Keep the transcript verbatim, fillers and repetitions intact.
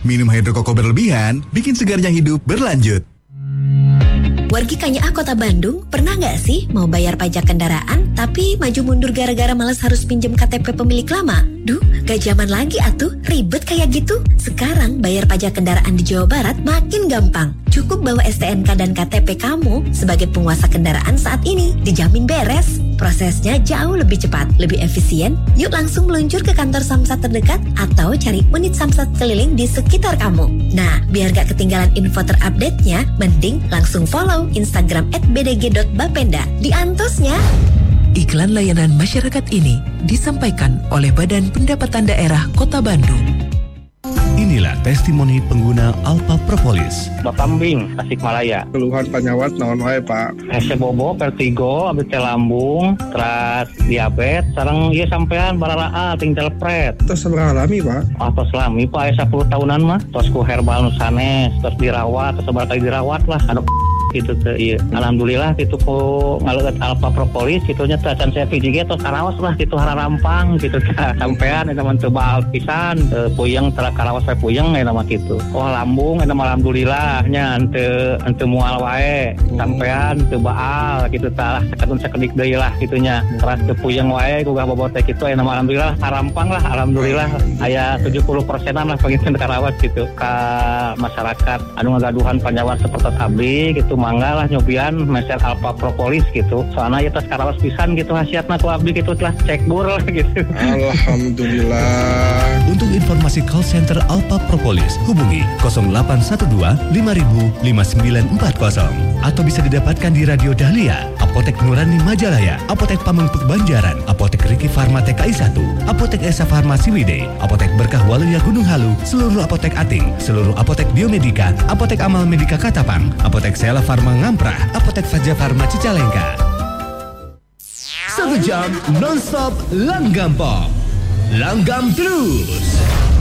Minum hidrokoko berlebihan bikin segarnya hidup berlanjut. Wargi Kanya A Kota Bandung, pernah nggak sih mau bayar pajak kendaraan tapi maju mundur gara-gara malas harus pinjem K T P pemilik lama? Duh, gak zaman lagi atuh, ribet kayak gitu. Sekarang bayar pajak kendaraan di Jawa Barat makin gampang. Cukup bawa S T N K dan K T P kamu sebagai penguasa kendaraan saat ini, dijamin beres. Prosesnya jauh lebih cepat, lebih efisien. Yuk langsung meluncur ke kantor Samsat terdekat atau cari unit Samsat keliling di sekitar kamu. Nah, biar gak ketinggalan info terupdate-nya, mending langsung follow Instagram at b d g dot bapenda. Di antosnya. Iklan layanan masyarakat ini disampaikan oleh Badan Pendapatan Daerah Kota Bandung. Inilah testimoni pengguna Alpa Propolis. Bakambing, Tasikmalaya. Keluhan penyawat naon wae, Pak? Hese bobo, vertigo, abis teh lambung, teras diabetes, sareng ieu sampean bararaa ting telepret. Terus seberapa lami, Pak? Ah, tos lami, Pak, aya sepuluh tahunan mah. Tos ku herbal nu sanes, tos dirawat, tos seberapa kali dirawat lah. Anu gitu teh ieu. Alhamdulillah kitu ku ngaleut Alpa Propolis kitu nya teh can saya piji ge tos karaos lah kitu hararampang kitu teh. Sampean eta mah teu baal pisan, teu puyeng tara karaos we puyeng eta mah kitu. Oh lambung eta mah alhamdulillah nya henteu henteu moal wae. Sampean teu baal kitu tah saketun sakedik deui lah kitu nya. Teras teu puyeng wae ku bobot teh kitu eta mah alhamdulillah harampang lah alhamdulillah aya tujuh puluh persenan lah panginten karawas gitu ka masyarakat anu ngagaduhan panjawat seperti abdi gitu. Mangga lah nyobian meser Alpa Propolis gitu. Soalnya ya tas karawas pisan gitu hasiatna ku abdi gitu telah cek bur lah gitu. Alhamdulillah. Untuk informasi call center Alpa Propolis, hubungi nol delapan satu dua lima nol nol lima sembilan empat nol atau bisa didapatkan di Radio Dahlia, Apotek Nurani Majalaya, Apotek Pamengpeuk Banjaran, Apotek Riki Farma T K I satu, Apotek Esa Farmasi Wide, Apotek Berkah Waluya Gunung Halu, seluruh apotek Ating, seluruh apotek Biomedika, Apotek Amal Medika Katapang, Apotek Sela Farma Ngamprah, Apotek Faja Farma Cicalengka. Satu jam non-stop Langgam Pop. Langgam terus.